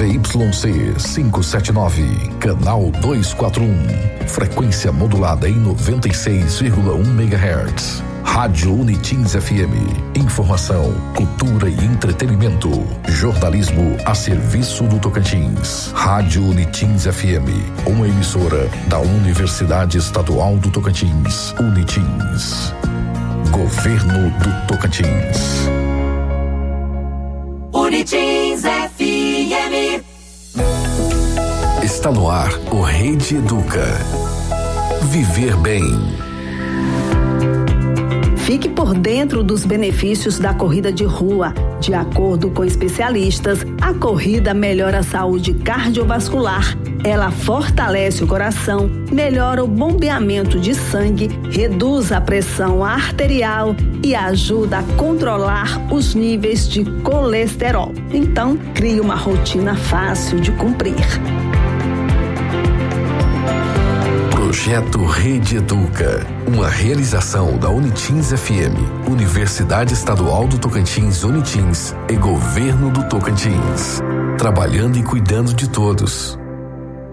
ZYC 579, canal 241, frequência modulada em 96,1 MHz. Rádio Unitins FM, informação, cultura e entretenimento, jornalismo a serviço do Tocantins. Rádio Unitins FM, uma emissora da Universidade Estadual do Tocantins, Unitins. Governo do Tocantins. Unitins FM. Está no ar o Rede Educa. Viver bem. Fique por dentro dos benefícios da corrida de rua. De acordo com especialistas, a corrida melhora a saúde cardiovascular. Ela fortalece o coração, melhora o bombeamento de sangue, reduz a pressão arterial e ajuda a controlar os níveis de colesterol. Então, crie uma rotina fácil de cumprir. Projeto Rede Educa, uma realização da Unitins FM, Universidade Estadual do Tocantins, Unitins e Governo do Tocantins. Trabalhando e cuidando de todos.